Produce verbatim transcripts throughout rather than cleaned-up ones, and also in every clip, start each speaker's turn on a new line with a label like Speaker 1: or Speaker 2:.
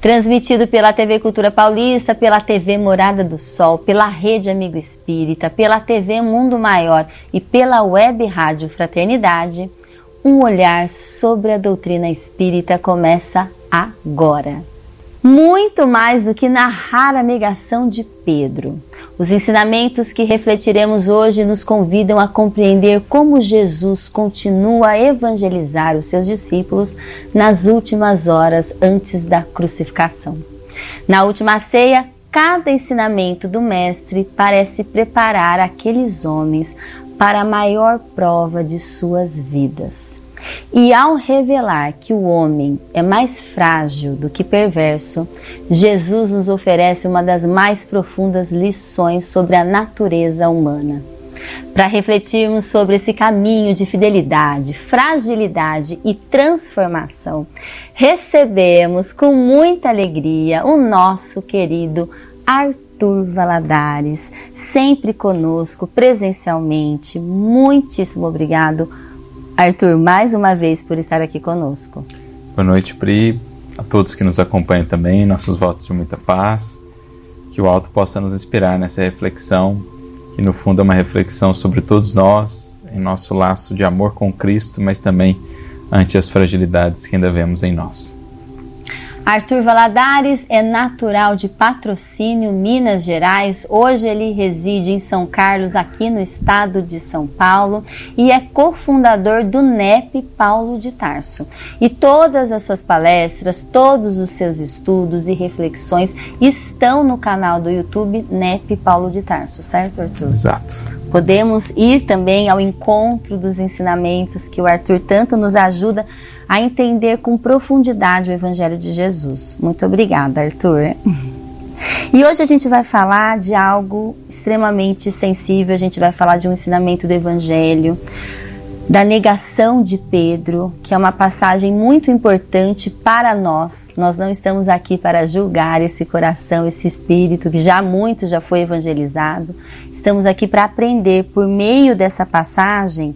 Speaker 1: Transmitido pela T V Cultura Paulista, pela T V Morada do Sol, pela Rede Amigo Espírita, pela T V Mundo Maior e pela Web Rádio Fraternidade, um olhar sobre a doutrina espírita começa agora. Muito mais do que narrar a negação de Pedro, os ensinamentos que refletiremos hoje nos convidam a compreender como Jesus continua a evangelizar os seus discípulos nas últimas horas antes da crucificação. Na última ceia, cada ensinamento do Mestre parece preparar aqueles homens para a maior prova de suas vidas. E ao revelar que o homem é mais frágil do que perverso, Jesus nos oferece uma das mais profundas lições sobre a natureza humana. Para refletirmos sobre esse caminho de fidelidade, fragilidade e transformação, recebemos com muita alegria o nosso querido Arthur Valadares, sempre conosco presencialmente. Muitíssimo obrigado, Arthur, mais uma vez por estar aqui conosco.
Speaker 2: Boa noite, Pri, a todos que nos acompanham também, nossos votos de muita paz, que o alto possa nos inspirar nessa reflexão, que no fundo é uma reflexão sobre todos nós, em nosso laço de amor com Cristo, mas também ante as fragilidades que ainda vemos em nós.
Speaker 1: Arthur Valadares é natural de Patrocínio, Minas Gerais. Hoje ele reside em São Carlos, aqui no estado de São Paulo, e é cofundador do N E P Paulo de Tarso. E todas as suas palestras, todos os seus estudos e reflexões estão no canal do YouTube N E P Paulo de Tarso, certo, Arthur?
Speaker 2: Exato.
Speaker 1: Podemos ir também ao encontro dos ensinamentos que o Arthur tanto nos ajuda a entender com profundidade o Evangelho de Jesus. Muito obrigada, Arthur. E hoje a gente vai falar de algo extremamente sensível, a gente vai falar de um ensinamento do Evangelho, da negação de Pedro, que é uma passagem muito importante para nós. Nós não estamos aqui para julgar esse coração, esse espírito que já muito já foi evangelizado. Estamos aqui para aprender por meio dessa passagem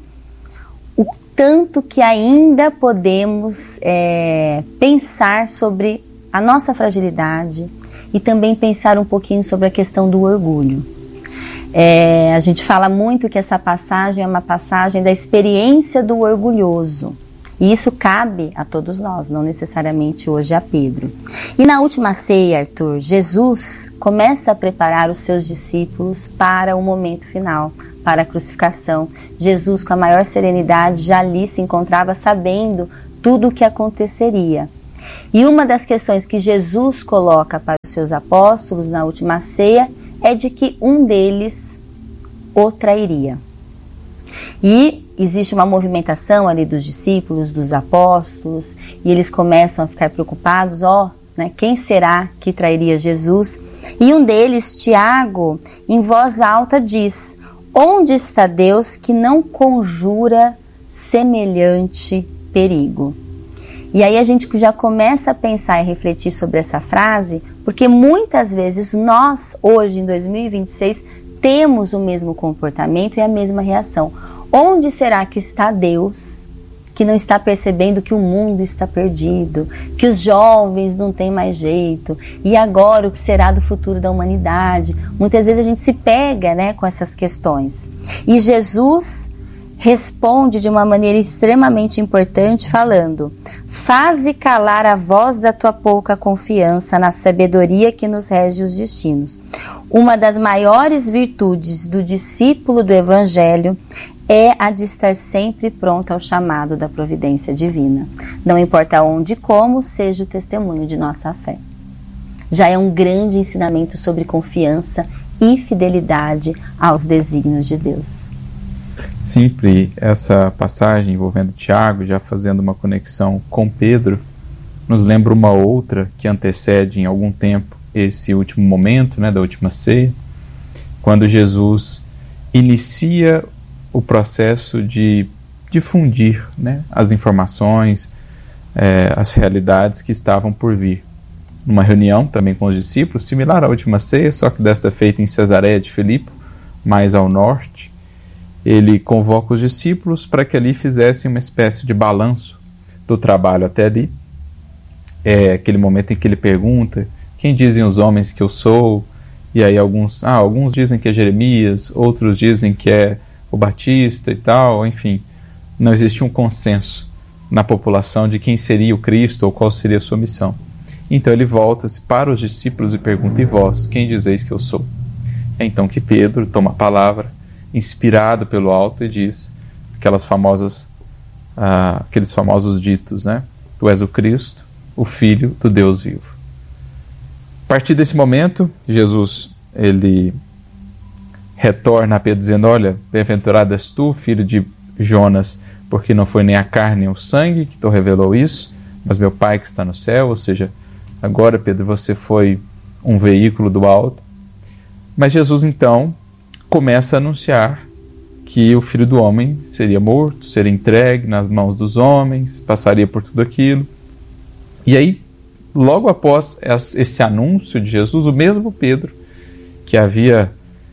Speaker 1: o tanto que ainda podemos é, pensar sobre a nossa fragilidade e também pensar um pouquinho sobre a questão do orgulho. É, a gente fala muito que essa passagem é uma passagem da experiência do orgulhoso. E isso cabe a todos nós, não necessariamente hoje a Pedro. E na última ceia, Arthur, Jesus começa a preparar os seus discípulos para o momento final, para a crucificação. Jesus, com a maior serenidade, já ali se encontrava sabendo tudo o que aconteceria. E uma das questões que Jesus coloca para os seus apóstolos na última ceia é de que um deles o trairia. E existe uma movimentação ali dos discípulos, dos apóstolos, e eles começam a ficar preocupados, ó, né, quem será que trairia Jesus? E um deles, Tiago, em voz alta diz: onde está Deus que não conjura semelhante perigo? E aí a gente já começa a pensar e refletir sobre essa frase, porque muitas vezes nós, hoje em dois mil e vinte e seis, temos o mesmo comportamento e a mesma reação. Onde será que está Deus, que não está percebendo que o mundo está perdido, que os jovens não têm mais jeito, e agora o que será do futuro da humanidade? Muitas vezes a gente se pega, né, com essas questões. E Jesus responde de uma maneira extremamente importante, falando: faze calar a voz da tua pouca confiança na sabedoria que nos rege os destinos. Uma das maiores virtudes do discípulo do Evangelho é a de estar sempre pronto ao chamado da providência divina. Não importa onde e como, seja o testemunho de nossa fé. Já é um grande ensinamento sobre confiança e fidelidade aos desígnios de Deus.
Speaker 2: Sempre essa passagem envolvendo Tiago, já fazendo uma conexão com Pedro, nos lembra uma outra que antecede em algum tempo esse último momento, né, da última ceia, quando Jesus inicia o processo de difundir, né, as informações, é, as realidades que estavam por vir. Numa reunião também com os discípulos, similar à última ceia, só que desta feita em Cesareia de Filipe, mais ao norte, ele convoca os discípulos para que ali fizessem uma espécie de balanço do trabalho até ali é aquele momento em que ele pergunta: quem dizem os homens que eu sou? E aí alguns, ah, alguns dizem que é Jeremias, outros dizem que é o Batista e tal, enfim. Não existia um consenso na população de quem seria o Cristo ou qual seria a sua missão. Então ele volta-se para os discípulos e pergunta: e vós, quem dizeis que eu sou? É então que Pedro toma a palavra, inspirado pelo alto, e diz aquelas famosas, ah, aqueles famosos ditos, né? Tu és o Cristo, o Filho do Deus vivo. A partir desse momento, Jesus ele retorna a Pedro dizendo: olha, bem-aventurado és tu, filho de Jonas, porque não foi nem a carne nem o sangue que te revelou isso, mas meu Pai que está no céu. Ou seja, agora, Pedro, você foi um veículo do alto. Mas Jesus então começa a anunciar que o Filho do Homem seria morto, seria entregue nas mãos dos homens, passaria por tudo aquilo. E aí, logo após esse anúncio de Jesus, o mesmo Pedro, que havia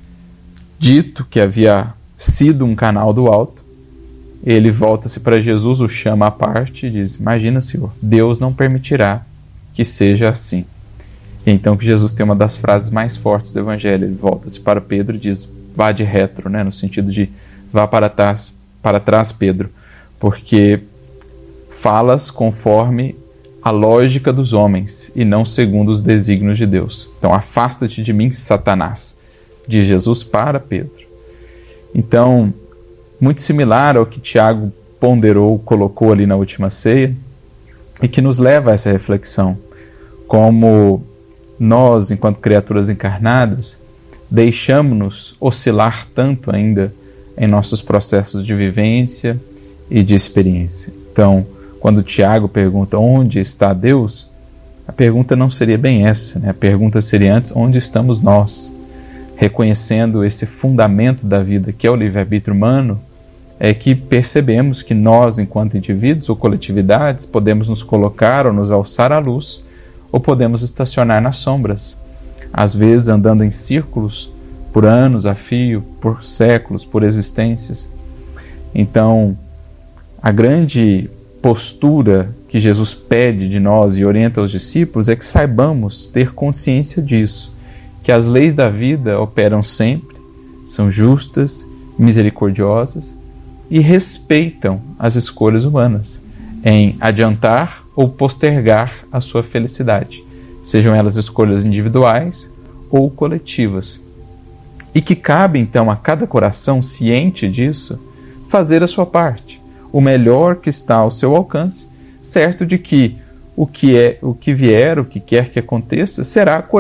Speaker 2: dito que havia sido um canal do alto, ele volta-se para Jesus, o chama à parte e diz: imagina, Senhor, Deus não permitirá que seja assim. E então que Jesus tem uma das frases mais fortes do Evangelho. Ele volta-se para Pedro e diz: vá de retro, né? No sentido de vá para trás, para trás, Pedro, porque falas conforme a lógica dos homens e não segundo os desígnios de Deus. Então afasta-te de mim, Satanás, diz Jesus para Pedro. Então, muito similar ao que Tiago ponderou, colocou ali na última ceia, e que nos leva a essa reflexão, como nós, enquanto criaturas encarnadas, deixamos-nos oscilar tanto ainda em nossos processos de vivência e de experiência. Então, quando Tiago pergunta onde está Deus, a pergunta não seria bem essa, né? A pergunta seria antes: onde estamos nós? Reconhecendo esse fundamento da vida, que é o livre-arbítrio humano, é que percebemos que nós, enquanto indivíduos ou coletividades, podemos nos colocar ou nos alçar à luz, ou podemos estacionar nas sombras, às vezes andando em círculos por anos a fio, por séculos, por existências. Então, a grande postura que Jesus pede de nós e orienta aos discípulos é que saibamos ter consciência disso, que as leis da vida operam sempre, são justas, misericordiosas e respeitam as escolhas humanas em adiantar ou postergar a sua felicidade, sejam elas escolhas individuais ou coletivas. E que cabe então a cada coração ciente disso fazer a sua parte, o melhor que está ao seu alcance, certo de que o que é, o que vier, o que quer que aconteça, será acolhido